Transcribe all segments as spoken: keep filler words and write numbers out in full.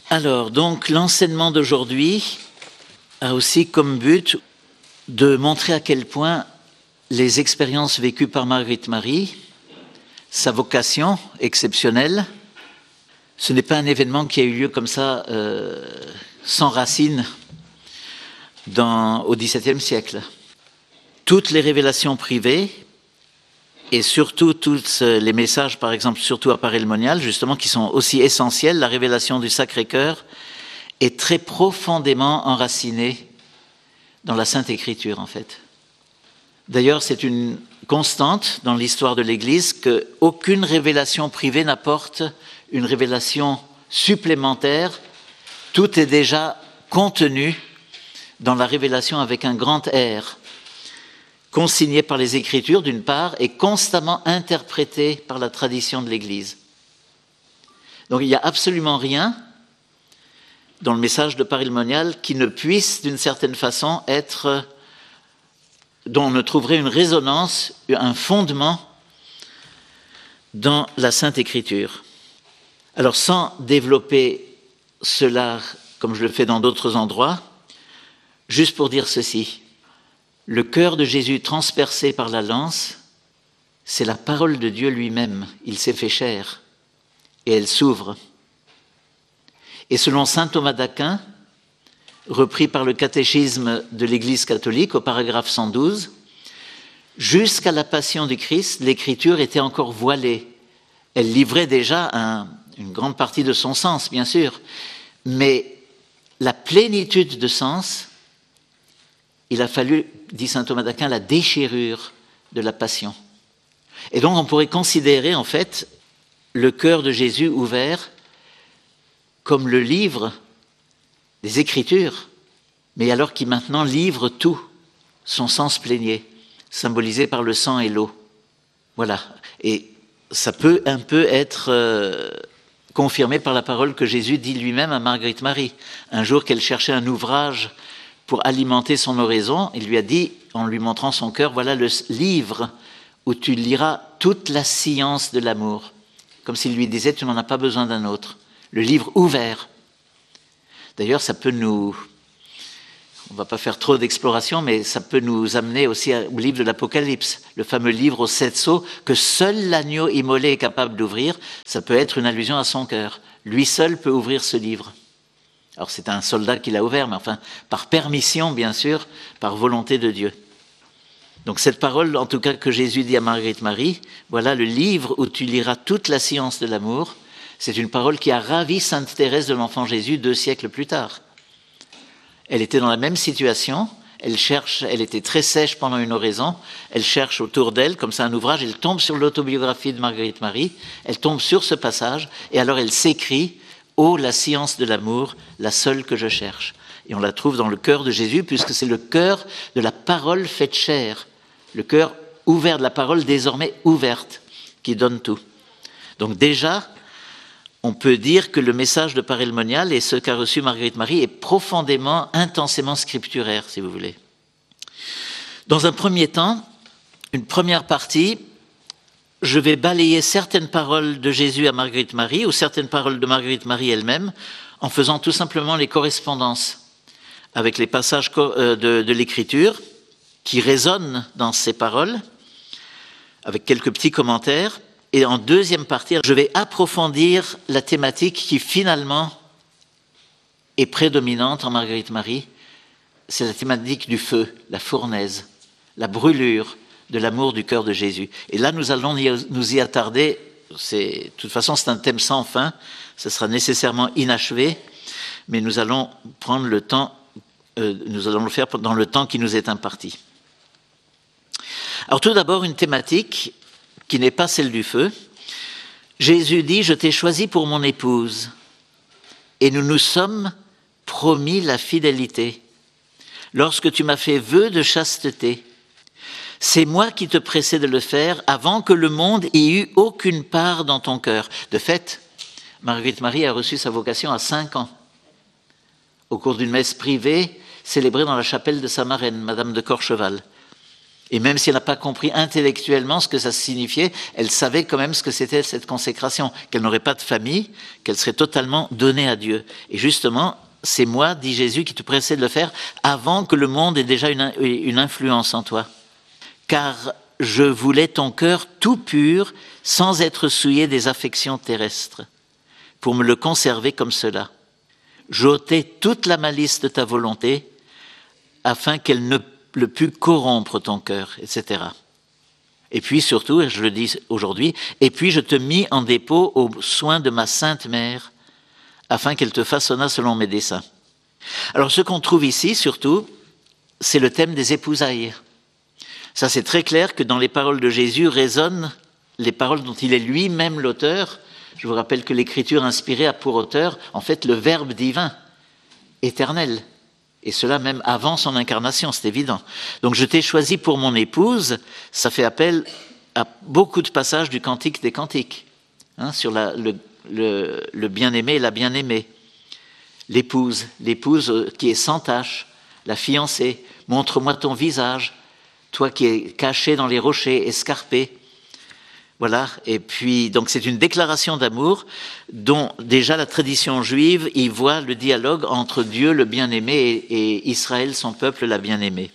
Alors, donc, l'enseignement d'aujourd'hui a aussi comme but de montrer à quel point les expériences vécues par Marguerite Marie, sa vocation exceptionnelle, ce n'est pas un événement qui a eu lieu comme ça, euh, sans racines, dans, au dix-septième siècle. Toutes les révélations privées, et surtout tous les messages, par exemple, surtout à Paray-le-Monial, justement, qui sont aussi essentiels, la révélation du Sacré-Cœur est très profondément enracinée dans la Sainte Écriture, en fait. D'ailleurs, c'est une constante dans l'histoire de l'Église qu'aucune révélation privée n'apporte une révélation supplémentaire. Tout est déjà contenu dans la révélation avec un grand R, consigné par les Écritures d'une part et constamment interprété par la tradition de l'Église. Donc il n'y a absolument rien dans le message de Paray-le-Monial qui ne puisse d'une certaine façon être, dont on ne trouverait une résonance, un fondement dans la Sainte Écriture. Alors sans développer cela comme je le fais dans d'autres endroits, juste pour dire ceci. Le cœur de Jésus transpercé par la lance, c'est la parole de Dieu lui-même. Il s'est fait chair et elle s'ouvre. Et selon saint Thomas d'Aquin, repris par le catéchisme de l'Église catholique au paragraphe cent douze, jusqu'à la passion du Christ, l'Écriture était encore voilée. Elle livrait déjà un, une grande partie de son sens, bien sûr, mais la plénitude de sens, il a fallu, dit saint Thomas d'Aquin, la déchirure de la passion. Et donc on pourrait considérer en fait le cœur de Jésus ouvert comme le livre des Écritures, mais alors qui maintenant livre tout, son sens plénier, symbolisé par le sang et l'eau. Voilà. Et ça peut un peu être euh, confirmé par la parole que Jésus dit lui-même à Marguerite Marie. Un jour qu'elle cherchait un ouvrage pour alimenter son oraison, il lui a dit, en lui montrant son cœur, voilà le livre où tu liras toute la science de l'amour. Comme s'il lui disait, tu n'en as pas besoin d'un autre. Le livre ouvert. D'ailleurs, ça peut nous... On ne va pas faire trop d'exploration, mais ça peut nous amener aussi au livre de l'Apocalypse, le fameux livre aux sept sceaux que seul l'agneau immolé est capable d'ouvrir. Ça peut être une allusion à son cœur. Lui seul peut ouvrir ce livre. Alors c'est un soldat qui l'a ouvert, mais enfin, par permission, bien sûr, par volonté de Dieu. Donc cette parole, en tout cas, que Jésus dit à Marguerite Marie, voilà le livre où tu liras toute la science de l'amour, c'est une parole qui a ravi Sainte Thérèse de l'Enfant Jésus deux siècles plus tard. Elle était dans la même situation, elle cherche, elle était très sèche pendant une oraison, elle cherche autour d'elle, comme ça un ouvrage, elle tombe sur l'autobiographie de Marguerite Marie, elle tombe sur ce passage, et alors elle s'écrie « Oh, la science de l'amour, la seule que je cherche ». Et on la trouve dans le cœur de Jésus, puisque c'est le cœur de la parole faite chair, le cœur ouvert de la parole désormais ouverte, qui donne tout. Donc déjà, on peut dire que le message de Paray-le-Monial et ce qu'a reçu Marguerite Marie est profondément, intensément scripturaire, si vous voulez. Dans un premier temps, une première partie, je vais balayer certaines paroles de Jésus à Marguerite Marie ou certaines paroles de Marguerite Marie elle-même en faisant tout simplement les correspondances avec les passages de, de l'Écriture qui résonnent dans ces paroles, avec quelques petits commentaires. Et en deuxième partie, je vais approfondir la thématique qui finalement est prédominante en Marguerite Marie. C'est la thématique du feu, la fournaise, la brûlure de l'amour du cœur de Jésus. Et là, nous allons nous y attarder. C'est, de toute façon, c'est un thème sans fin. Ce sera nécessairement inachevé, mais nous allons prendre le temps, euh, nous allons le faire dans le temps qui nous est imparti. Alors tout d'abord, une thématique qui n'est pas celle du feu. Jésus dit « Je t'ai choisi pour mon épouse, et nous nous sommes promis la fidélité. Lorsque tu m'as fait vœu de chasteté, c'est moi qui te pressais de le faire avant que le monde ait eu aucune part dans ton cœur. » De fait, Marguerite Marie a reçu sa vocation à cinq ans, au cours d'une messe privée célébrée dans la chapelle de sa marraine, Madame de Corcheval. Et même si elle n'a pas compris intellectuellement ce que ça signifiait, elle savait quand même ce que c'était cette consécration, qu'elle n'aurait pas de famille, qu'elle serait totalement donnée à Dieu. Et justement, c'est moi, dit Jésus, qui te pressais de le faire avant que le monde ait déjà une, une influence en toi. Car je voulais ton cœur tout pur, sans être souillé des affections terrestres, pour me le conserver comme cela. J'ôtais toute la malice de ta volonté, afin qu'elle ne le pût corrompre ton cœur, et cetera. Et puis surtout, et je le dis aujourd'hui, et puis je te mis en dépôt aux soins de ma sainte mère, afin qu'elle te façonnât selon mes desseins. Alors ce qu'on trouve ici, surtout, c'est le thème des épousailles. Ça, c'est très clair que dans les paroles de Jésus résonnent les paroles dont il est lui-même l'auteur. Je vous rappelle que l'Écriture inspirée a pour auteur, en fait, le Verbe divin, éternel. Et cela même avant son incarnation, c'est évident. Donc je t'ai choisi pour mon épouse, ça fait appel à beaucoup de passages du Cantique des Cantiques, hein, sur la, le, le, le bien-aimé et la bien-aimée. L'épouse, l'épouse qui est sans tache, la fiancée, montre-moi ton visage, toi qui es caché dans les rochers, escarpé. Voilà, et puis donc c'est une déclaration d'amour dont déjà la tradition juive y voit le dialogue entre Dieu le bien-aimé et, et Israël son peuple la bien-aimée.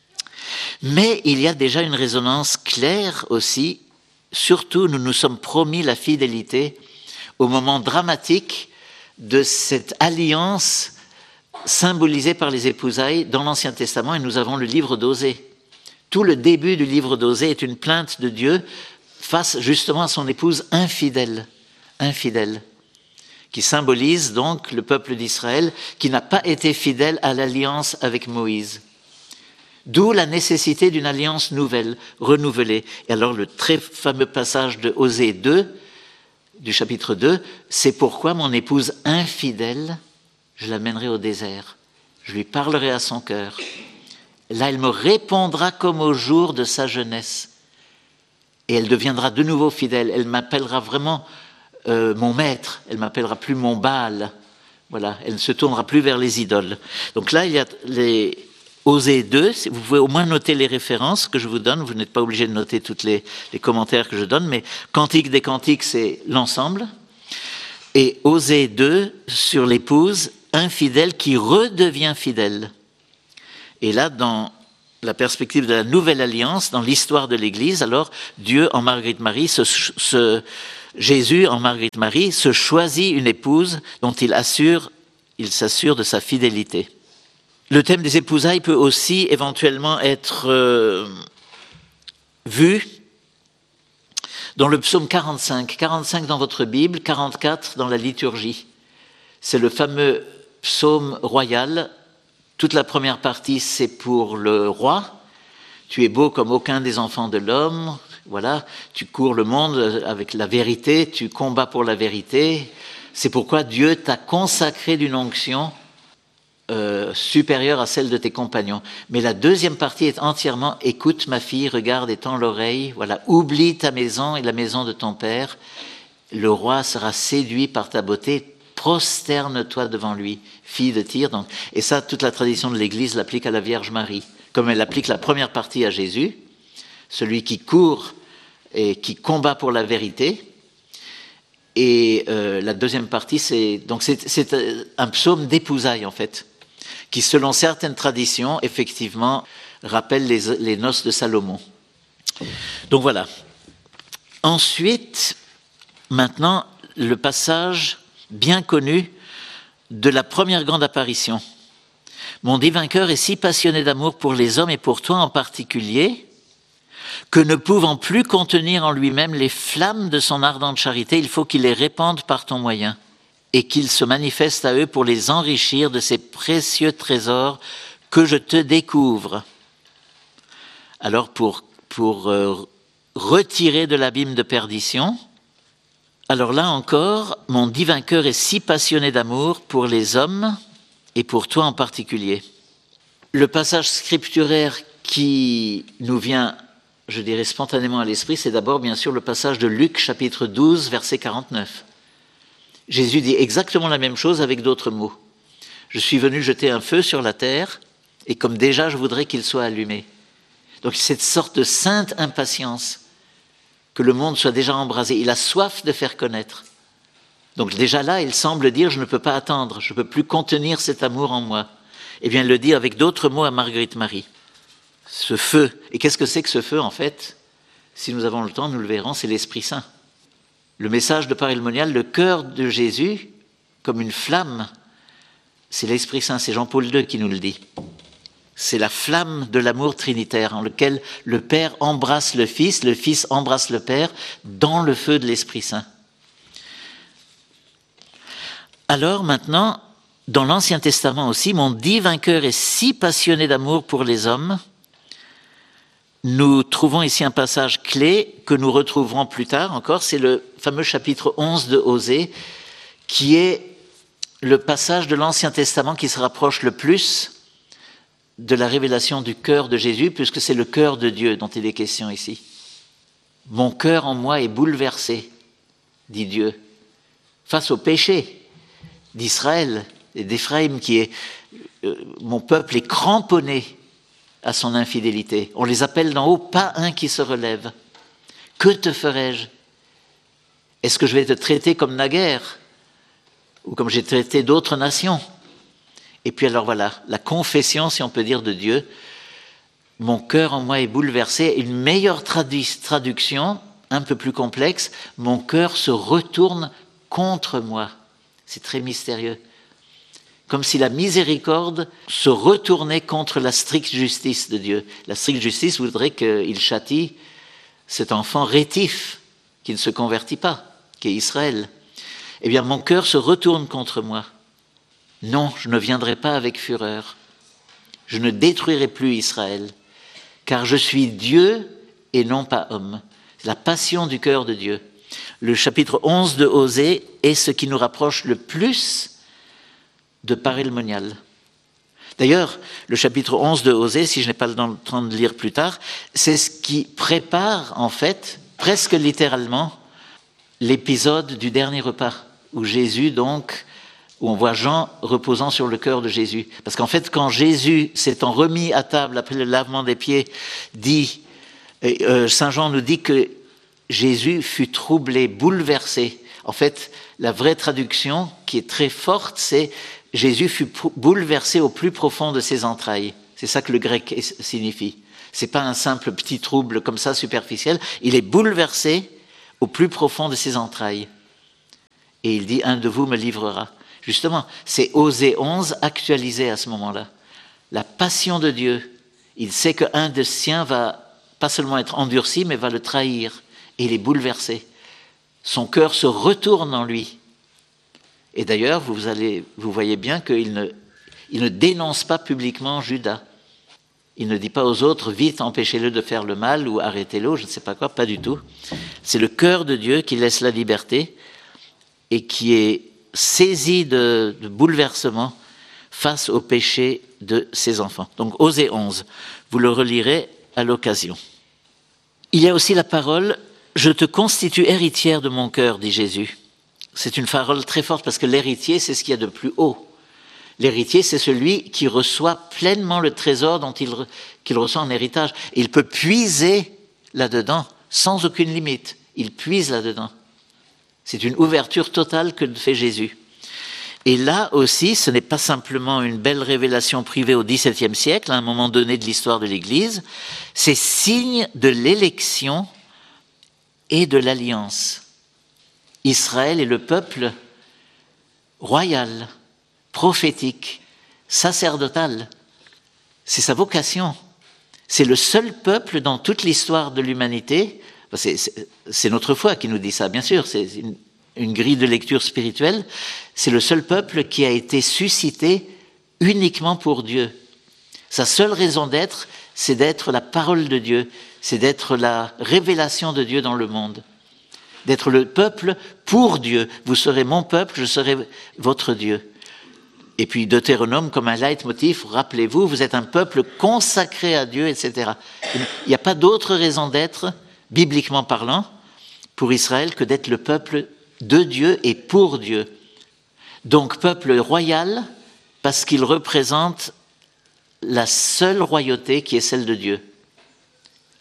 Mais il y a déjà une résonance claire aussi, surtout nous nous sommes promis la fidélité au moment dramatique de cette alliance symbolisée par les épousailles dans l'Ancien Testament, et nous avons le livre d'Osée. Tout le début du livre d'Osée est une plainte de Dieu face justement à son épouse infidèle, infidèle, qui symbolise donc le peuple d'Israël qui n'a pas été fidèle à l'alliance avec Moïse. D'où la nécessité d'une alliance nouvelle, renouvelée. Et alors le très fameux passage de Osée deux, du chapitre deux, c'est pourquoi mon épouse infidèle, je l'amènerai au désert, je lui parlerai à son cœur. Là, elle me répondra comme au jour de sa jeunesse. Et elle deviendra de nouveau fidèle. Elle m'appellera vraiment euh, mon maître. Elle m'appellera plus mon Baal. Voilà, elle ne se tournera plus vers les idoles. Donc là, il y a les Osée deux. Vous pouvez au moins noter les références que je vous donne. Vous n'êtes pas obligé de noter tous les, les commentaires que je donne, mais Cantique des Cantiques, c'est l'ensemble. Et Osée deux sur l'épouse infidèle qui redevient fidèle. Et là, dans la perspective de la nouvelle alliance, dans l'histoire de l'Église, alors Dieu en Marguerite-Marie, ce, ce, Jésus en Marguerite-Marie se choisit une épouse dont il assure, il s'assure de sa fidélité. Le thème des épousailles peut aussi éventuellement être euh, vu dans le psaume quarante-cinq. quarante-cinq dans votre Bible, quarante-quatre dans la liturgie. C'est le fameux psaume royal. Toute la première partie, c'est pour le roi. Tu es beau comme aucun des enfants de l'homme. Voilà, tu cours le monde avec la vérité, tu combats pour la vérité. C'est pourquoi Dieu t'a consacré d'une onction euh, supérieure à celle de tes compagnons. Mais la deuxième partie est entièrement « Écoute ma fille, regarde et tends l'oreille. Voilà, oublie ta maison et la maison de ton père. Le roi sera séduit par ta beauté. Prosterne-toi devant lui, fille de Tyr. » Donc, et ça, toute la tradition de l'Église l'applique à la Vierge Marie, comme elle applique la première partie à Jésus, celui qui court et qui combat pour la vérité. Et euh, la deuxième partie, c'est donc c'est, c'est un psaume d'épousailles en fait, qui selon certaines traditions, effectivement, rappelle les, les noces de Salomon. Donc voilà. Ensuite, maintenant, le passage bien connu de la première grande apparition. Mon divin cœur est si passionné d'amour pour les hommes et pour toi en particulier, que ne pouvant plus contenir en lui-même les flammes de son ardente charité, il faut qu'il les répande par ton moyen et qu'il se manifeste à eux pour les enrichir de ces précieux trésors que je te découvre. Alors pour, pour euh, retirer de l'abîme de perdition, alors là encore, mon divin cœur est si passionné d'amour pour les hommes et pour toi en particulier. Le passage scripturaire qui nous vient, je dirais spontanément à l'esprit, c'est d'abord bien sûr le passage de Luc chapitre douze, verset quarante-neuf. Jésus dit exactement la même chose avec d'autres mots. Je suis venu jeter un feu sur la terre et comme déjà je voudrais qu'il soit allumé. Donc cette sorte de sainte impatience que le monde soit déjà embrasé. Il a soif de faire connaître. Donc déjà là, il semble dire « je ne peux pas attendre, je ne peux plus contenir cet amour en moi ». Eh bien, il le dit avec d'autres mots à Marguerite Marie. Ce feu. Et qu'est-ce que c'est que ce feu, en fait? Si nous avons le temps, nous le verrons, c'est l'Esprit Saint. Le message de Parémonial, le cœur de Jésus, comme une flamme, c'est l'Esprit Saint, c'est Jean-Paul deux qui nous le dit. C'est la flamme de l'amour trinitaire en lequel le Père embrasse le Fils, le Fils embrasse le Père dans le feu de l'Esprit Saint. Alors maintenant, dans l'Ancien Testament aussi, mon divin cœur est si passionné d'amour pour les hommes. Nous trouvons ici un passage clé que nous retrouverons plus tard encore, c'est le fameux chapitre onze de Osée, qui est le passage de l'Ancien Testament qui se rapproche le plus de la révélation du cœur de Jésus, puisque c'est le cœur de Dieu dont il est question ici. « Mon cœur en moi est bouleversé, dit Dieu, face au péché d'Israël et d'Éphraïm, qui est euh, mon peuple est cramponné à son infidélité. On les appelle d'en haut, pas un qui se relève. Que te ferai-je? Est-ce que je vais te traiter comme naguère ou comme j'ai traité d'autres nations? Et puis alors voilà, la confession, si on peut dire, de Dieu. Mon cœur en moi est bouleversé. Une meilleure tradu- traduction, un peu plus complexe, mon cœur se retourne contre moi. C'est très mystérieux. Comme si la miséricorde se retournait contre la stricte justice de Dieu. La stricte justice voudrait qu'il châtie cet enfant rétif qui ne se convertit pas, qui est Israël. Eh bien, mon cœur se retourne contre moi. Non, je ne viendrai pas avec fureur. Je ne détruirai plus Israël, car je suis Dieu et non pas homme. C'est la passion du cœur de Dieu. Le chapitre onze de Osée est ce qui nous rapproche le plus de Parémonial. D'ailleurs, le chapitre onze de Osée, si je n'ai pas le temps de lire plus tard, c'est ce qui prépare, en fait, presque littéralement, l'épisode du dernier repas, où Jésus, donc, où on voit Jean reposant sur le cœur de Jésus. Parce qu'en fait, quand Jésus s'étant remis à table après le lavement des pieds, dit, euh, Saint Jean nous dit que Jésus fut troublé, bouleversé. En fait, la vraie traduction, qui est très forte, c'est Jésus fut bouleversé au plus profond de ses entrailles. C'est ça que le grec signifie. C'est pas un simple petit trouble comme ça superficiel. Il est bouleversé au plus profond de ses entrailles. Et il dit, un de vous me livrera. Justement, c'est Osée onze actualisé à ce moment-là. La passion de Dieu. Il sait qu'un de siens va pas seulement être endurci, mais va le trahir. Et il est bouleversé. Son cœur se retourne en lui. Et d'ailleurs, vous, allez, vous voyez bien qu'il ne, il ne dénonce pas publiquement Judas. Il ne dit pas aux autres, vite, empêchez-le de faire le mal ou arrêtez-le, je ne sais pas quoi, pas du tout. C'est le cœur de Dieu qui laisse la liberté et qui est saisi de, de bouleversement face au péché de ses enfants. Donc, Osée onze, vous le relirez à l'occasion. Il y a aussi la parole « Je te constitue héritière de mon cœur », dit Jésus. C'est une parole très forte parce que l'héritier, c'est ce qu'il y a de plus haut. L'héritier, c'est celui qui reçoit pleinement le trésor dont il, qu'il reçoit en héritage. Et il peut puiser là-dedans sans aucune limite. Il puise là-dedans. C'est une ouverture totale que fait Jésus. Et là aussi, ce n'est pas simplement une belle révélation privée au dix-septième siècle, à un moment donné de l'histoire de l'Église, c'est signe de l'élection et de l'alliance. Israël est le peuple royal, prophétique, sacerdotal. C'est sa vocation. C'est le seul peuple dans toute l'histoire de l'humanité. C'est, c'est, c'est notre foi qui nous dit ça, bien sûr. C'est une, une grille de lecture spirituelle. C'est le seul peuple qui a été suscité uniquement pour Dieu. Sa seule raison d'être, c'est d'être la parole de Dieu. C'est d'être la révélation de Dieu dans le monde. D'être le peuple pour Dieu. Vous serez mon peuple, je serai votre Dieu. Et puis Deutéronome comme un leitmotiv, rappelez-vous, vous êtes un peuple consacré à Dieu, et cetera. Il n'y a pas d'autre raison d'être, bibliquement parlant, pour Israël que d'être le peuple de Dieu et pour Dieu. Donc peuple royal, parce qu'il représente la seule royauté qui est celle de Dieu.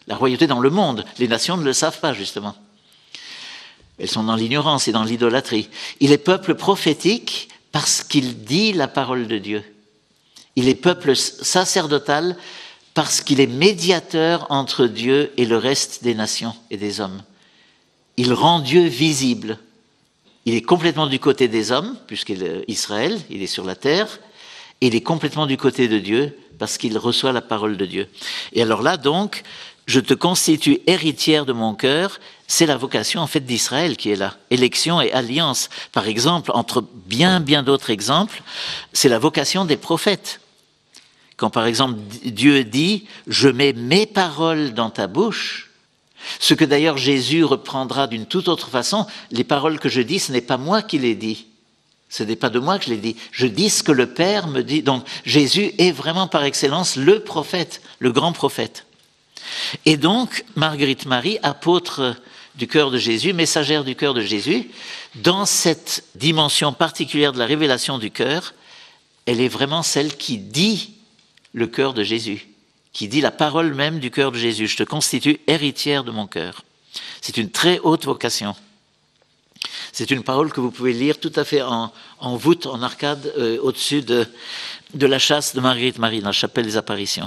La royauté dans le monde. Les nations ne le savent pas, justement. Elles sont dans l'ignorance et dans l'idolâtrie. Il est peuple prophétique parce qu'il dit la parole de Dieu. Il est peuple sacerdotal parce qu'il est médiateur entre Dieu et le reste des nations et des hommes. Il rend Dieu visible. Il est complètement du côté des hommes, puisqu'il est Israël, il est sur la terre, et il est complètement du côté de Dieu, parce qu'il reçoit la parole de Dieu. Et alors là, donc, je te constitue héritière de mon cœur, c'est la vocation en fait d'Israël qui est là. Élection et alliance. Par exemple, entre bien, bien d'autres exemples, c'est la vocation des prophètes. Quand par exemple Dieu dit « Je mets mes paroles dans ta bouche », ce que d'ailleurs Jésus reprendra d'une toute autre façon, les paroles que je dis, ce n'est pas moi qui les dis. Ce n'est pas de moi que je les dis. Je dis ce que le Père me dit. Donc Jésus est vraiment par excellence le prophète, le grand prophète. Et donc, Marguerite Marie, apôtre du cœur de Jésus, messagère du cœur de Jésus, dans cette dimension particulière de la révélation du cœur, elle est vraiment celle qui dit le cœur de Jésus, qui dit la parole même du cœur de Jésus. Je te constitue héritière de mon cœur. C'est une très haute vocation. C'est une parole que vous pouvez lire tout à fait en, en voûte, en arcade, euh, au-dessus de, de la châsse de Marguerite Marie, dans la chapelle des apparitions.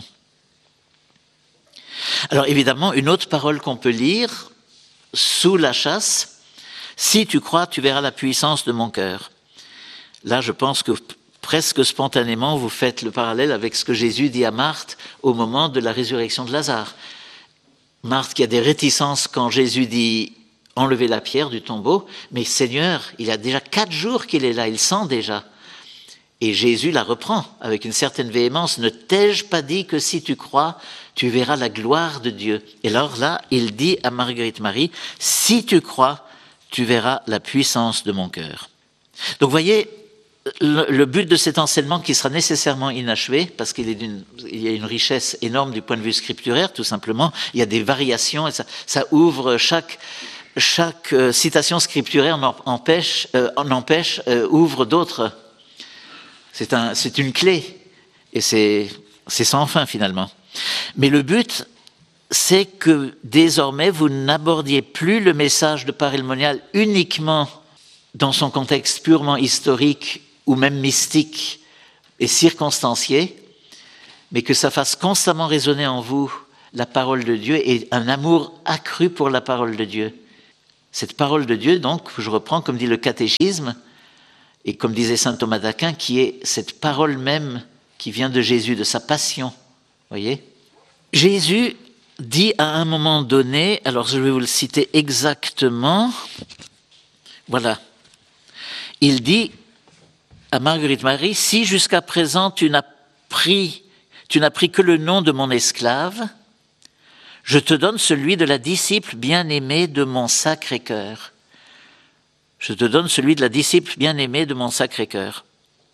Alors évidemment, une autre parole qu'on peut lire sous la châsse, « Si tu crois, tu verras la puissance de mon cœur ». Là, je pense que presque spontanément, vous faites le parallèle avec ce que Jésus dit à Marthe au moment de la résurrection de Lazare. Marthe qui a des réticences quand Jésus dit « Enlevez la pierre du tombeau », mais Seigneur, il y a déjà quatre jours qu'il est là, il sent déjà. Et Jésus la reprend avec une certaine véhémence. « Ne t'ai-je pas dit que si tu crois, tu verras la gloire de Dieu ?» Et alors là, il dit à Marguerite Marie, « Si tu crois, tu verras la puissance de mon cœur. » Donc vous voyez, le, le but de cet enseignement qui sera nécessairement inachevé, parce qu'il est d'une, il y a une richesse énorme du point de vue scripturaire, tout simplement. Il y a des variations et ça, ça ouvre chaque... Chaque euh, citation scripturaire en empêche, euh, en empêche euh, ouvre d'autres. C'est, un, c'est une clé et c'est, c'est sans fin finalement. Mais le but, c'est que désormais vous n'abordiez plus le message de parémonial uniquement dans son contexte purement historique ou même mystique et circonstancié, mais que ça fasse constamment résonner en vous la parole de Dieu et un amour accru pour la parole de Dieu. Cette parole de Dieu, donc, je reprends comme dit le catéchisme, et comme disait saint Thomas d'Aquin, qui est cette parole même qui vient de Jésus, de sa passion. Voyez ? Jésus dit à un moment donné, alors je vais vous le citer exactement, voilà, il dit à Marguerite Marie, « Si jusqu'à présent tu n'as pris, tu n'as pris que le nom de mon esclave, je te donne celui de la disciple bien-aimée de mon Sacré-Cœur. Je te donne celui de la disciple bien-aimée de mon Sacré-Cœur. »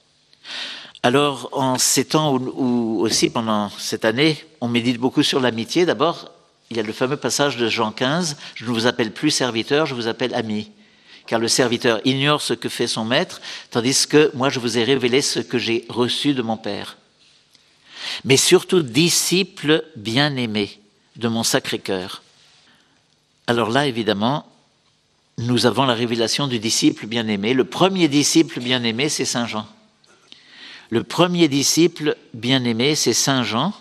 Alors, en ces temps où, où aussi, pendant cette année, on médite beaucoup sur l'amitié, d'abord, il y a le fameux passage de Jean quinze, « Je ne vous appelle plus serviteur, je vous appelle ami. Car le serviteur ignore ce que fait son maître, tandis que moi, je vous ai révélé ce que j'ai reçu de mon Père. » Mais surtout, disciple bien-aimé de mon Sacré-Cœur. Alors là, évidemment, nous avons la révélation du disciple bien-aimé. Le premier disciple bien-aimé, c'est Saint Jean. Le premier disciple bien-aimé, c'est Saint Jean,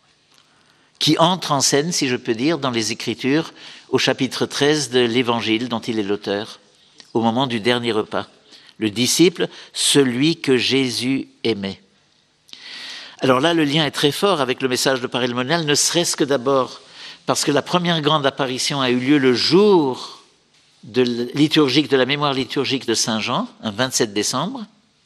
qui entre en scène, si je peux dire, dans les Écritures, au chapitre treize de l'Évangile dont il est l'auteur, au moment du dernier repas. Le disciple, celui que Jésus aimait. Alors là, le lien est très fort avec le message de parémonial, ne serait-ce que d'abord parce que la première grande apparition a eu lieu le jour de liturgique, de la mémoire liturgique de Saint Jean, un vingt-sept décembre,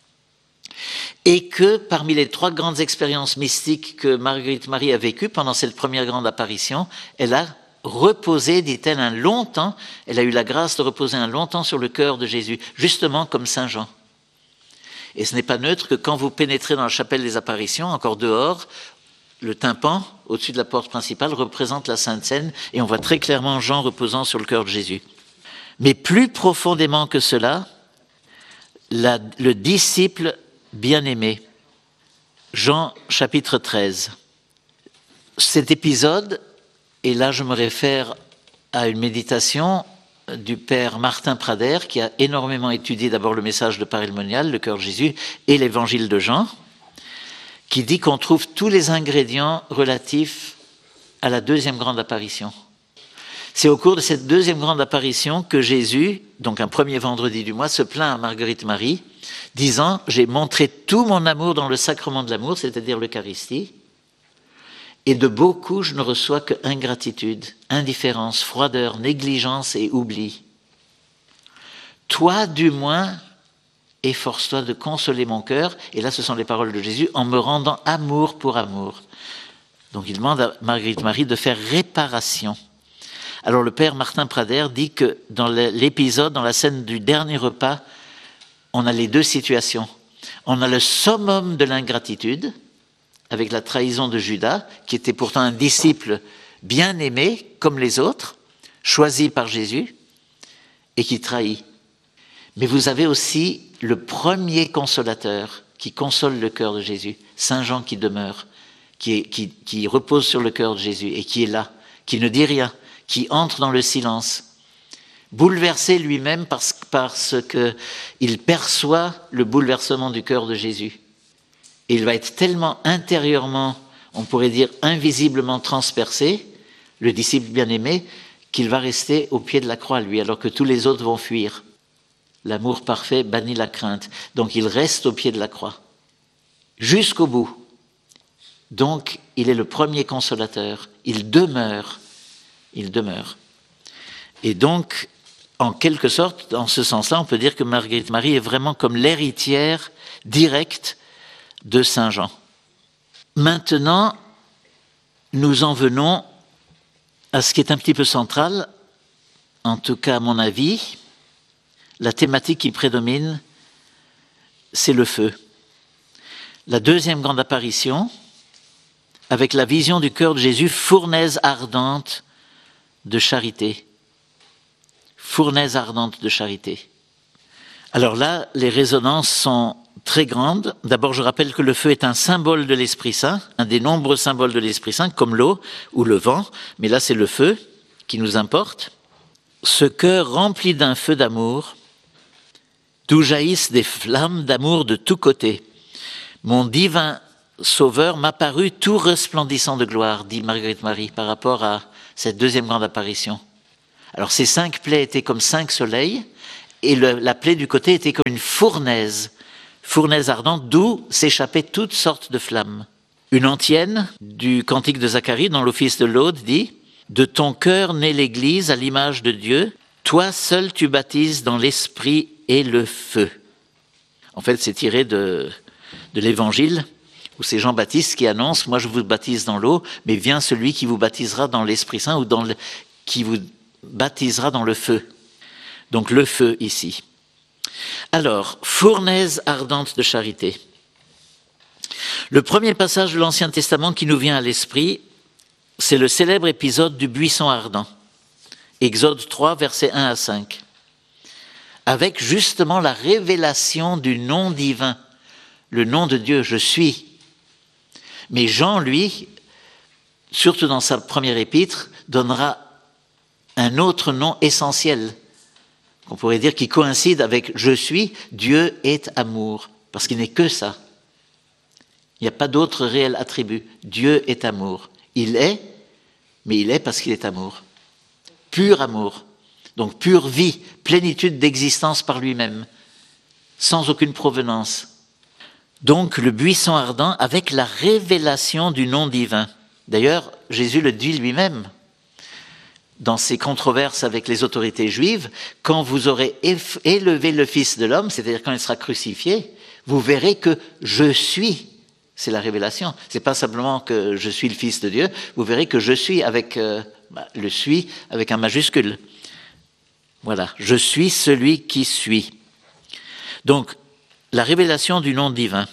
et que parmi les trois grandes expériences mystiques que Marguerite Marie a vécues pendant cette première grande apparition, elle a reposé, dit-elle, un long temps, elle a eu la grâce de reposer un long temps sur le cœur de Jésus, justement comme Saint Jean. Et ce n'est pas neutre que quand vous pénétrez dans la chapelle des apparitions, encore dehors, le tympan, au-dessus de la porte principale, représente la Sainte Seine, et on voit très clairement Jean reposant sur le cœur de Jésus. Mais plus profondément que cela, la, le disciple bien-aimé, Jean chapitre treize. Cet épisode Et là, je me réfère à une méditation du père Martin Prader, qui a énormément étudié d'abord le message de Parémonial, le cœur de Jésus, et l'évangile de Jean, qui dit qu'on trouve tous les ingrédients relatifs à la deuxième grande apparition. C'est au cours de cette deuxième grande apparition que Jésus, donc un premier vendredi du mois, se plaint à Marguerite Marie, disant « J'ai montré tout mon amour dans le sacrement de l'amour, c'est-à-dire l'Eucharistie, et de beaucoup je ne reçois que ingratitude, indifférence, froideur, négligence et oubli. Toi, du moins, efforce-toi de consoler mon cœur, et là ce sont les paroles de Jésus, en me rendant amour pour amour. » Donc il demande à Marguerite Marie de faire réparation. Alors le père Martin Prader dit que dans l'épisode, dans la scène du dernier repas, on a les deux situations. On a le summum de l'ingratitude, avec la trahison de Judas, qui était pourtant un disciple bien aimé, comme les autres, choisi par Jésus, et qui trahit. Mais vous avez aussi le premier consolateur, qui console le cœur de Jésus, Saint Jean qui demeure, qui, est, qui, qui repose sur le cœur de Jésus, et qui est là, qui ne dit rien, qui entre dans le silence, bouleversé lui-même parce, parce qu'il perçoit le bouleversement du cœur de Jésus. Et il va être tellement intérieurement, on pourrait dire invisiblement transpercé, le disciple bien-aimé, qu'il va rester au pied de la croix, lui, alors que tous les autres vont fuir. L'amour parfait bannit la crainte. Donc il reste au pied de la croix, jusqu'au bout. Donc il est le premier consolateur. Il demeure. Il demeure. Et donc, en quelque sorte, dans ce sens-là, on peut dire que Marguerite Marie est vraiment comme l'héritière directe de Saint Jean. Maintenant, nous en venons à ce qui est un petit peu central, en tout cas à mon avis, la thématique qui prédomine, c'est le feu. La deuxième grande apparition, avec la vision du cœur de Jésus, fournaise ardente de charité. Fournaise ardente de charité. Alors là, les résonances sont très grande. D'abord, je rappelle que le feu est un symbole de l'Esprit Saint, un des nombreux symboles de l'Esprit Saint, comme l'eau ou le vent, mais là c'est le feu qui nous importe. Ce cœur rempli d'un feu d'amour, d'où jaillissent des flammes d'amour de tous côtés. Mon divin Sauveur m'apparut tout resplendissant de gloire, dit Marguerite Marie, par rapport à cette deuxième grande apparition. Alors ces cinq plaies étaient comme cinq soleils, et le, la plaie du côté était comme une fournaise, fournaise ardente, d'où s'échappaient toutes sortes de flammes. Une antienne du cantique de Zacharie, dans l'office de l'Aude, dit « De ton cœur naît l'Église à l'image de Dieu, toi seul tu baptises dans l'esprit et le feu. » En fait, c'est tiré de, de l'Évangile, où c'est Jean-Baptiste qui annonce « Moi je vous baptise dans l'eau, mais vient celui qui vous baptisera dans l'Esprit Saint, ou dans le, qui vous baptisera dans le feu. » Donc le feu ici. Alors, fournaise ardente de charité. Le premier passage de l'Ancien Testament qui nous vient à l'esprit, c'est le célèbre épisode du buisson ardent. Exode trois, versets un à cinq. Avec justement la révélation du nom divin, le nom de Dieu, je suis. Mais Jean, lui, surtout dans sa première épître, donnera un autre nom essentiel, on pourrait dire qui coïncide avec « je suis », Dieu est amour, parce qu'il n'est que ça. Il n'y a pas d'autre réel attribut. Dieu est amour. Il est, mais il est parce qu'il est amour. Pur amour. Donc pure vie, plénitude d'existence par lui-même, sans aucune provenance. Donc le buisson ardent avec la révélation du nom divin. D'ailleurs, Jésus le dit lui-même dans ses controverses avec les autorités juives, quand vous aurez élevé le Fils de l'homme, c'est-à-dire quand il sera crucifié, vous verrez que je suis. C'est la révélation. C'est pas simplement que je suis le Fils de Dieu, vous verrez que je suis avec euh, le suis avec un majuscule. Voilà, je suis celui qui suis. Donc, la révélation du nom divin.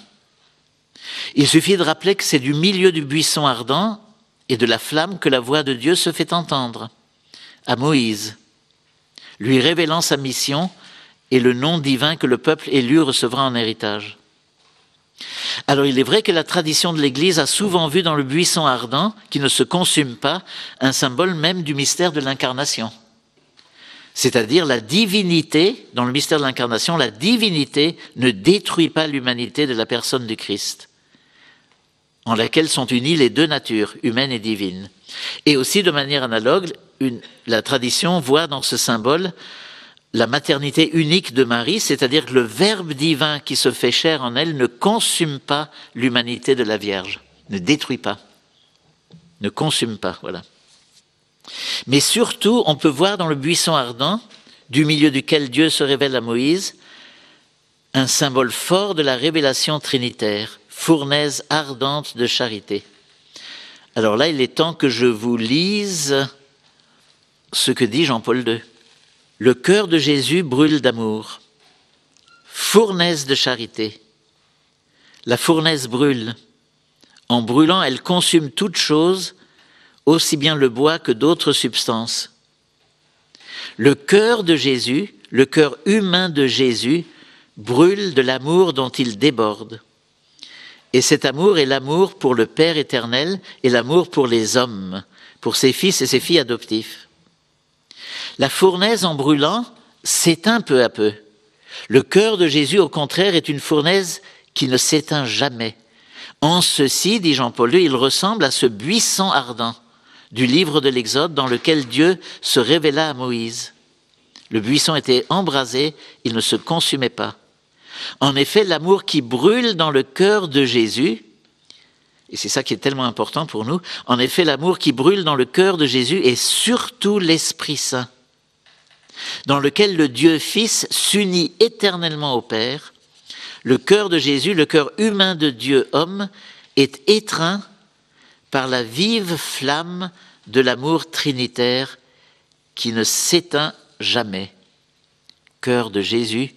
Il suffit de rappeler que c'est du milieu du buisson ardent et de la flamme que la voix de Dieu se fait entendre à Moïse, lui révélant sa mission et le nom divin que le peuple élu recevra en héritage. Alors il est vrai que la tradition de l'Église a souvent vu dans le buisson ardent, qui ne se consume pas, un symbole même du mystère de l'incarnation. C'est-à-dire la divinité, dans le mystère de l'incarnation, la divinité ne détruit pas l'humanité de la personne du Christ, en laquelle sont unies les deux natures, humaine et divine. Et aussi, de manière analogue, une, la tradition voit dans ce symbole la maternité unique de Marie, c'est-à-dire que le Verbe divin qui se fait chair en elle ne consume pas l'humanité de la Vierge, ne détruit pas, ne consume pas, voilà. Mais surtout, on peut voir dans le buisson ardent, du milieu duquel Dieu se révèle à Moïse, un symbole fort de la révélation trinitaire, fournaise ardente de charité. Alors là, il est temps que je vous lise ce que dit Jean-Paul deux. Le cœur de Jésus brûle d'amour, fournaise de charité. La fournaise brûle. En brûlant, elle consume toute chose, aussi bien le bois que d'autres substances. Le cœur de Jésus, le cœur humain de Jésus, brûle de l'amour dont il déborde. Et cet amour est l'amour pour le Père éternel et l'amour pour les hommes, pour ses fils et ses filles adoptifs. La fournaise, en brûlant, s'éteint peu à peu. Le cœur de Jésus, au contraire, est une fournaise qui ne s'éteint jamais. En ceci, dit Jean-Paul deux, il ressemble à ce buisson ardent du livre de l'Exode dans lequel Dieu se révéla à Moïse. Le buisson était embrasé, il ne se consumait pas. En effet, l'amour qui brûle dans le cœur de Jésus, et c'est ça qui est tellement important pour nous, en effet, l'amour qui brûle dans le cœur de Jésus est surtout l'Esprit Saint, dans lequel le Dieu Fils s'unit éternellement au Père. Le cœur de Jésus, le cœur humain de Dieu homme, est étreint par la vive flamme de l'amour trinitaire qui ne s'éteint jamais. Cœur de Jésus,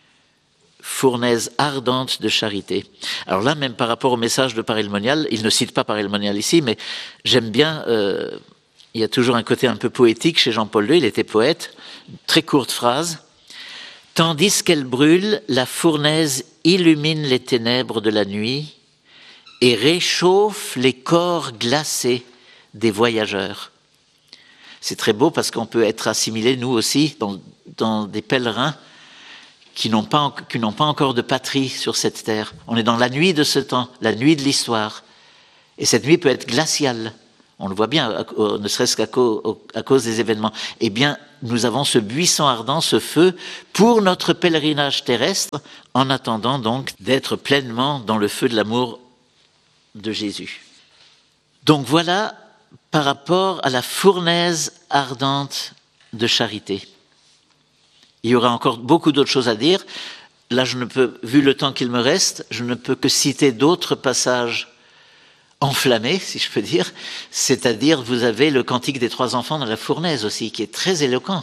fournaise ardente de charité. Alors là, même par rapport au message de Paray-le-Monial, il ne cite pas Paray-le-Monial ici, mais j'aime bien, euh, il y a toujours un côté un peu poétique chez Jean-Paul deux, il était poète, très courte phrase. « Tandis qu'elle brûle, la fournaise illumine les ténèbres de la nuit et réchauffe les corps glacés des voyageurs. » C'est très beau parce qu'on peut être assimilé, nous aussi, dans, dans des pèlerins qui n'ont pas, qui n'ont pas encore de patrie sur cette terre. On est dans la nuit de ce temps, la nuit de l'histoire. Et cette nuit peut être glaciale. On le voit bien, ne serait-ce qu'à cause, à cause des événements. Eh bien, nous avons ce buisson ardent, ce feu, pour notre pèlerinage terrestre, en attendant donc d'être pleinement dans le feu de l'amour de Jésus. Donc voilà, par rapport à la fournaise ardente de charité. Il y aura encore beaucoup d'autres choses à dire. Là, je ne peux, vu le temps qu'il me reste, je ne peux que citer d'autres passages enflammés, si je peux dire. C'est-à-dire, vous avez le cantique des trois enfants dans la fournaise aussi, qui est très éloquent.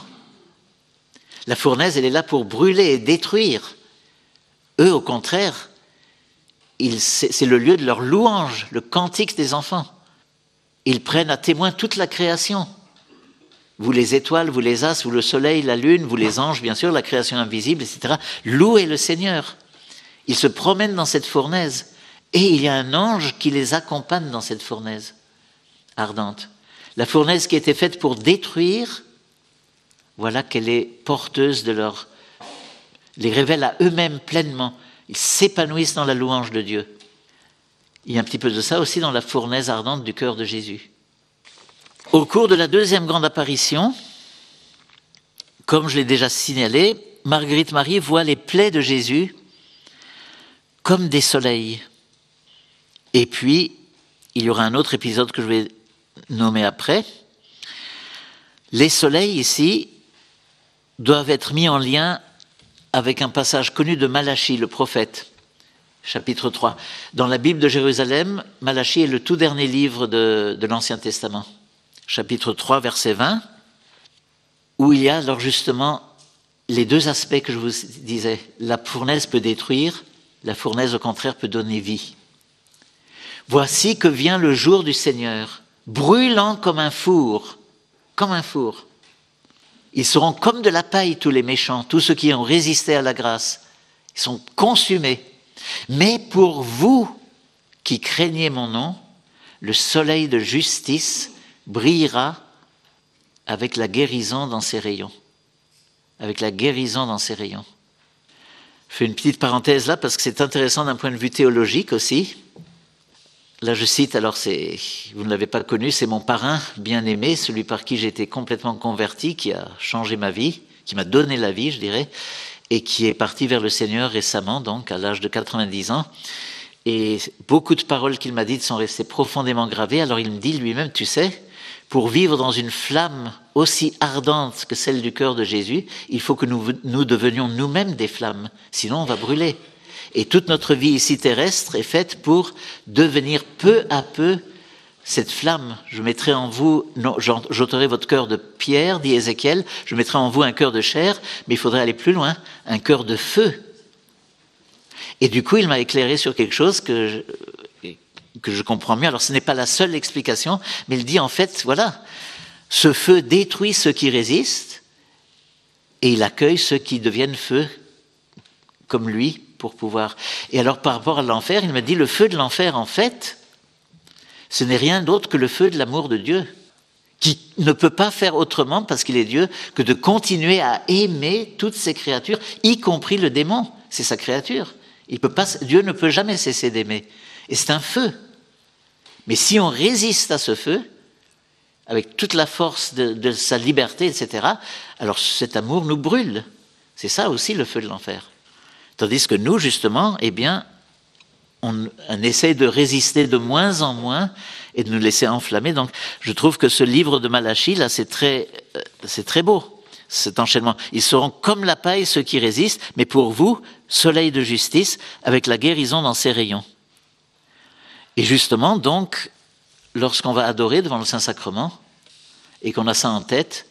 La fournaise, elle est là pour brûler et détruire. Eux, au contraire, ils, c'est, c'est le lieu de leur louange, le cantique des enfants. Ils prennent à témoin toute la création. Vous les étoiles, vous les astres, vous le soleil, la lune, vous les anges, bien sûr, la création invisible, et cetera. Louez le Seigneur. Ils se promènent dans cette fournaise. Et il y a un ange qui les accompagne dans cette fournaise ardente. La fournaise qui était faite pour détruire, voilà qu'elle est porteuse de leur... les révèle à eux-mêmes pleinement. Ils s'épanouissent dans la louange de Dieu. Il y a un petit peu de ça aussi dans la fournaise ardente du cœur de Jésus. Au cours de la deuxième grande apparition, comme je l'ai déjà signalé, Marguerite Marie voit les plaies de Jésus comme des soleils. Et puis, il y aura un autre épisode que je vais nommer après. Les soleils ici doivent être mis en lien avec un passage connu de Malachie, le prophète, chapitre trois. Dans la Bible de Jérusalem, Malachie est le tout dernier livre de, de l'Ancien Testament. Chapitre trois, verset vingt, où il y a alors justement les deux aspects que je vous disais. La fournaise peut détruire, la fournaise au contraire peut donner vie. Voici que vient le jour du Seigneur, brûlant comme un four, comme un four. Ils seront comme de la paille, tous les méchants, tous ceux qui ont résisté à la grâce. Ils sont consumés. Mais pour vous qui craignez mon nom, le soleil de justice brillera avec la guérison dans ses rayons. Avec la guérison dans ses rayons. Je fais une petite parenthèse là parce que c'est intéressant d'un point de vue théologique aussi. Là je cite, alors c'est, vous ne l'avez pas connu, c'est mon parrain bien-aimé, celui par qui j'ai été complètement converti, qui a changé ma vie, qui m'a donné la vie je dirais, et qui est parti vers le Seigneur récemment, donc à l'âge de quatre-vingt-dix ans. Et beaucoup de paroles qu'il m'a dites sont restées profondément gravées. Alors il me dit lui-même, tu sais, pour vivre dans une flamme aussi ardente que celle du cœur de Jésus, il faut que nous, nous devenions nous-mêmes des flammes, sinon on va brûler. Et toute notre vie ici terrestre est faite pour devenir peu à peu cette flamme. Je mettrai en vous, non, j'ôterai votre cœur de pierre, dit Ézéchiel, je mettrai en vous un cœur de chair, mais il faudrait aller plus loin, un cœur de feu. Et du coup, il m'a éclairé sur quelque chose que je, que je comprends mieux. Alors, ce n'est pas la seule explication, mais il dit en fait, voilà, ce feu détruit ceux qui résistent et il accueille ceux qui deviennent feu, comme lui, pour pouvoir... Et alors, par rapport à l'enfer, il m'a dit, le feu de l'enfer, en fait, ce n'est rien d'autre que le feu de l'amour de Dieu, qui ne peut pas faire autrement, parce qu'il est Dieu, que de continuer à aimer toutes ses créatures, y compris le démon, c'est sa créature. Il peut pas, Dieu ne peut jamais cesser d'aimer. Et c'est un feu. Mais si on résiste à ce feu, avec toute la force de, de sa liberté, et cetera, alors cet amour nous brûle. C'est ça aussi le feu de l'enfer. Tandis que nous, justement, eh bien, on, on essaie de résister de moins en moins et de nous laisser enflammer. Donc, je trouve que ce livre de Malachie, là, c'est très, euh, c'est très beau. Cet enchaînement. Ils seront comme la paille ceux qui résistent, mais pour vous, soleil de justice, avec la guérison dans ses rayons. Et justement, donc, lorsqu'on va adorer devant le Saint-Sacrement, et qu'on a ça en tête,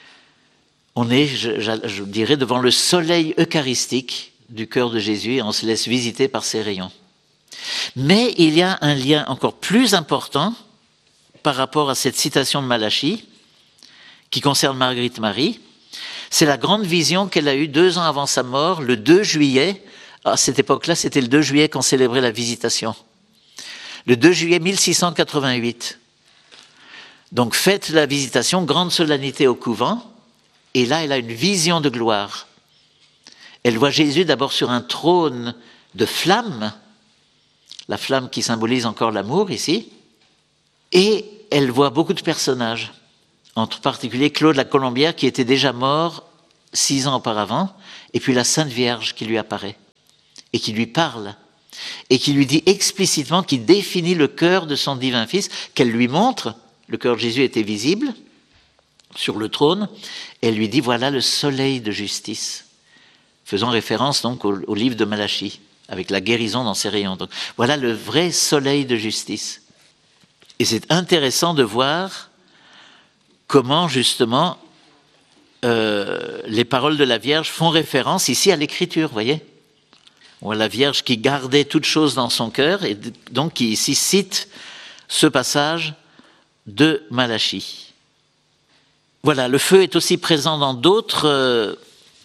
on est, je, je, je dirais, devant le soleil eucharistique du cœur de Jésus, et on se laisse visiter par ses rayons. Mais il y a un lien encore plus important par rapport à cette citation de Malachie, qui concerne Marguerite Marie. C'est la grande vision qu'elle a eue deux ans avant sa mort, le deux juillet. À cette époque-là, c'était le deux juillet qu'on célébrait la Visitation. Le deux juillet mille six cent quatre-vingt-huit. Donc, fête la Visitation, grande solennité au couvent. Et là, elle a une vision de gloire. Elle voit Jésus d'abord sur un trône de flamme, la flamme qui symbolise encore l'amour ici. Et elle voit beaucoup de personnages. En particulier Claude la Colombière qui était déjà mort six ans auparavant, et puis la Sainte Vierge qui lui apparaît, et qui lui parle, et qui lui dit explicitement, qui définit le cœur de son divin Fils, qu'elle lui montre, le cœur de Jésus était visible sur le trône, et elle lui dit voilà le soleil de justice, faisant référence donc au, au livre de Malachie, avec la guérison dans ses rayons. Donc voilà le vrai soleil de justice. Et c'est intéressant de voir comment justement euh, les paroles de la Vierge font référence ici à l'Écriture, vous voyez. On voit la Vierge qui gardait toutes choses dans son cœur et donc qui ici cite ce passage de Malachie. Voilà, le feu est aussi présent dans d'autres euh,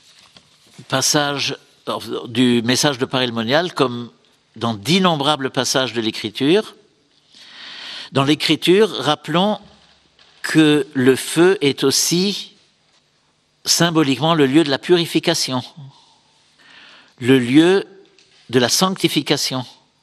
passages du message de Parémonial, comme dans d'innombrables passages de l'Écriture. Dans l'Écriture, rappelons que le feu est aussi symboliquement le lieu de la purification, le lieu de la sanctification,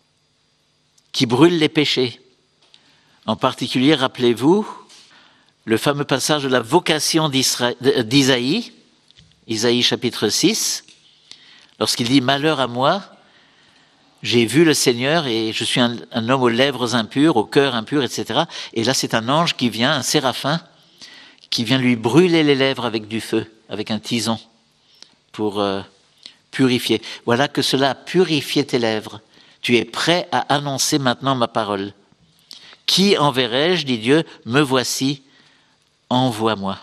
qui brûle les péchés. En particulier, rappelez-vous, le fameux passage de la vocation d'Isaïe, Isaïe chapitre six, lorsqu'il dit « Malheur à moi, j'ai vu le Seigneur et je suis un, un homme aux lèvres impures, au cœur impur, et cetera » Et là, c'est un ange qui vient, un séraphin, qui vient lui brûler les lèvres avec du feu, avec un tison, pour euh, purifier. Voilà que cela a purifié tes lèvres. Tu es prêt à annoncer maintenant ma parole. Qui enverrai-je, dit Dieu, me voici, envoie-moi.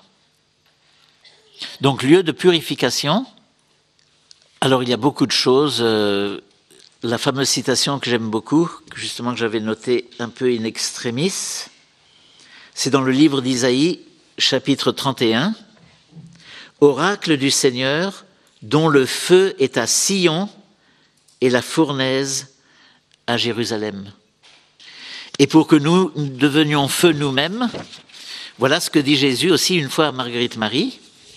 Donc, lieu de purification. Alors, il y a beaucoup de choses. Euh, la fameuse citation que j'aime beaucoup, justement que j'avais notée un peu in extremis, c'est dans le livre d'Isaïe, chapitre trente et un. Oracle du Seigneur, dont le feu est à Sion et la fournaise à Jérusalem. Et pour que nous devenions feu nous-mêmes, voilà ce que dit Jésus aussi une fois à Marguerite Marie,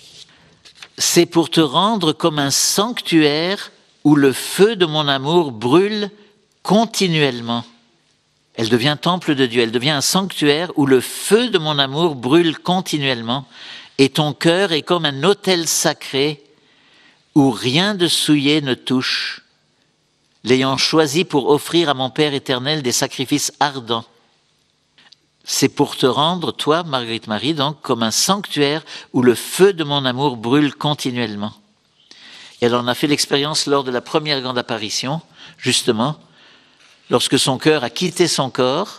c'est pour te rendre comme un sanctuaire où le feu de mon amour brûle continuellement. Elle devient temple de Dieu, elle devient un sanctuaire où le feu de mon amour brûle continuellement et ton cœur est comme un autel sacré où rien de souillé ne touche, l'ayant choisi pour offrir à mon Père éternel des sacrifices ardents. C'est pour te rendre, toi, Marguerite Marie, donc, comme un sanctuaire où le feu de mon amour brûle continuellement. Et elle en a fait l'expérience lors de la première grande apparition, justement, lorsque son cœur a quitté son corps,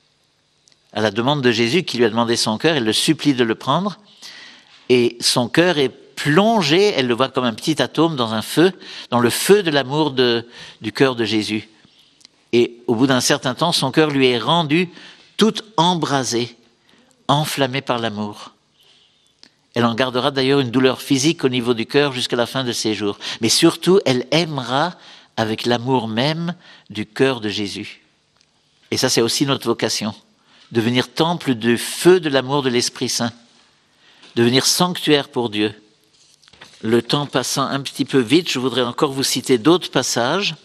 à la demande de Jésus qui lui a demandé son cœur, elle le supplie de le prendre, et son cœur est plongé, elle le voit comme un petit atome dans un feu, dans le feu de l'amour de, du cœur de Jésus. Et au bout d'un certain temps, son cœur lui est rendu tout embrasé, enflammé par l'amour. Elle en gardera d'ailleurs une douleur physique au niveau du cœur jusqu'à la fin de ses jours. Mais surtout, elle aimera avec l'amour même du cœur de Jésus. Et ça, c'est aussi notre vocation. Devenir temple du feu de l'amour de l'Esprit Saint. Devenir sanctuaire pour Dieu. Le temps passant un petit peu vite, je voudrais encore vous citer d'autres passages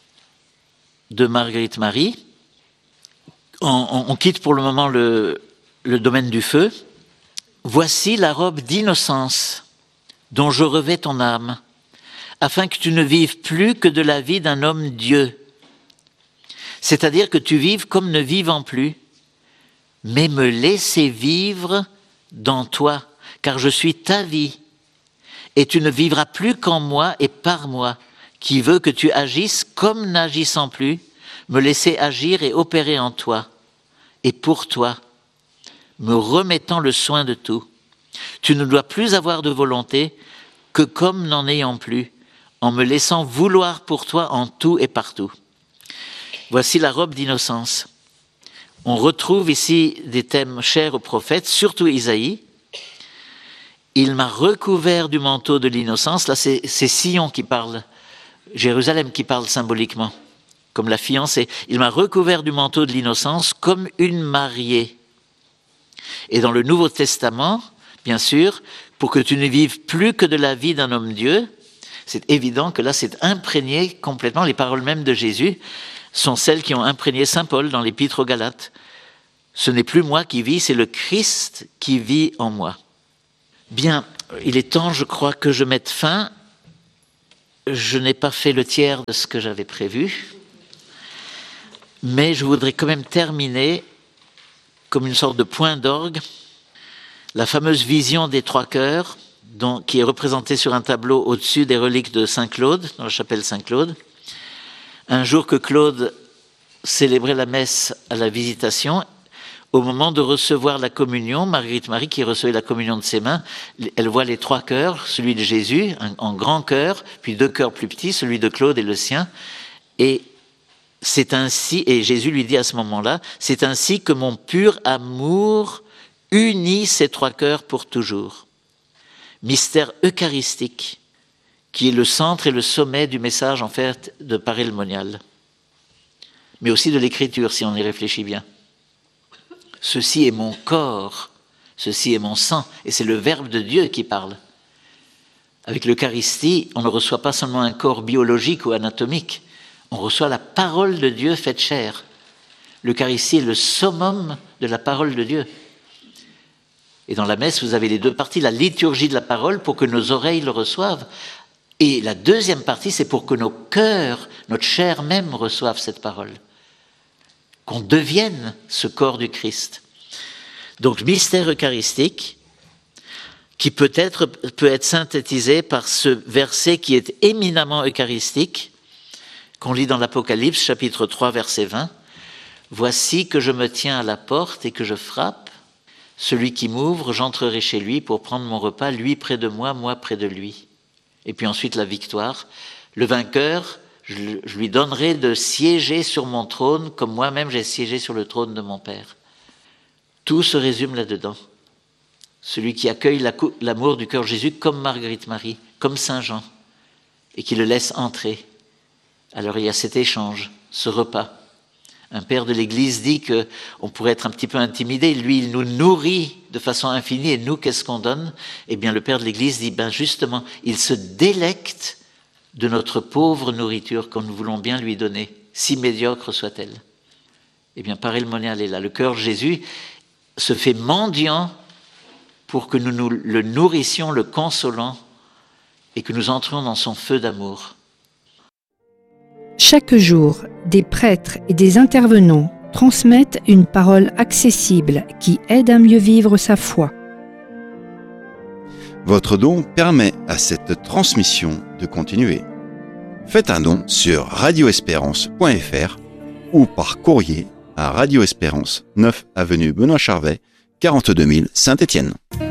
de Marguerite Marie. On, on, on quitte pour le moment le, le domaine du feu. Voici la robe d'innocence dont je revais ton âme, afin que tu ne vives plus que de la vie d'un homme Dieu. C'est-à-dire que tu vives comme ne vivant plus, mais me laisser vivre dans toi, car je suis ta vie. Et tu ne vivras plus qu'en moi et par moi, qui veut que tu agisses comme n'agissant plus, me laisser agir et opérer en toi, et pour toi, me remettant le soin de tout. Tu ne dois plus avoir de volonté que comme n'en ayant plus, en me laissant vouloir pour toi en tout et partout. Voici la robe d'innocence. On retrouve ici des thèmes chers aux prophètes, surtout Isaïe. Il m'a recouvert du manteau de l'innocence. Là, c'est, c'est Sion qui parle, Jérusalem qui parle symboliquement, comme la fiancée. Il m'a recouvert du manteau de l'innocence comme une mariée. Et dans le Nouveau Testament, bien sûr, pour que tu ne vives plus que de la vie d'un homme Dieu, c'est évident que là, c'est imprégné complètement. Les paroles mêmes de Jésus sont celles qui ont imprégné saint Paul dans l'Épître aux Galates. Ce n'est plus moi qui vis, c'est le Christ qui vit en moi. Bien, il est temps, je crois, que je mette fin. Je n'ai pas fait le tiers de ce que j'avais prévu, mais je voudrais quand même terminer comme une sorte de point d'orgue, la fameuse vision des trois cœurs, dont, qui est représentée sur un tableau au-dessus des reliques de Saint-Claude, dans la chapelle Saint-Claude. Un jour que Claude célébrait la messe à la Visitation, au moment de recevoir la communion, Marguerite Marie, qui recevait la communion de ses mains, elle voit les trois cœurs, celui de Jésus, en grand cœur, puis deux cœurs plus petits, celui de Claude et le sien. Et c'est ainsi, et Jésus lui dit à ce moment-là, c'est ainsi que mon pur amour unit ces trois cœurs pour toujours. Mystère eucharistique, qui est le centre et le sommet du message en fait de Paré le Monial, mais aussi de l'écriture si on y réfléchit bien. Ceci est mon corps, ceci est mon sang, et c'est le Verbe de Dieu qui parle. Avec l'Eucharistie, on ne reçoit pas seulement un corps biologique ou anatomique, on reçoit la parole de Dieu faite chair. L'Eucharistie est le summum de la parole de Dieu. Et dans la messe, vous avez les deux parties, la liturgie de la parole pour que nos oreilles le reçoivent. Et la deuxième partie, c'est pour que nos cœurs, notre chair même reçoivent cette parole. Qu'on devienne ce corps du Christ. Donc, mystère eucharistique, qui peut-être peut être synthétisé par ce verset qui est éminemment eucharistique, qu'on lit dans l'Apocalypse, chapitre trois, verset vingt. « Voici que je me tiens à la porte et que je frappe. Celui qui m'ouvre, j'entrerai chez lui pour prendre mon repas, lui près de moi, moi près de lui. » Et puis ensuite la victoire. « Le vainqueur, je, je lui donnerai de siéger sur mon trône comme moi-même j'ai siégé sur le trône de mon Père. » Tout se résume là-dedans. Celui qui accueille la, l'amour du cœur de Jésus comme Marguerite Marie, comme Saint Jean, et qui le laisse entrer Alors il y a cet échange, ce repas. Un père de l'Église dit qu'on pourrait être un petit peu intimidé. Lui, il nous nourrit de façon infinie. Et nous, qu'est-ce qu'on donne? Eh bien, le père de l'Église dit, ben justement, il se délecte de notre pauvre nourriture que nous voulons bien lui donner, si médiocre soit-elle. Eh bien, pareil, le monial est là. Le cœur de Jésus se fait mendiant pour que nous, nous le nourrissions, le consolant, et que nous entrions dans son feu d'amour. Chaque jour, des prêtres et des intervenants transmettent une parole accessible qui aide à mieux vivre sa foi. Votre don permet à cette transmission de continuer. Faites un don sur radio espérance point f r ou par courrier à Radio Espérance, neuf avenue Benoît Charvet, quarante-deux mille Saint-Étienne.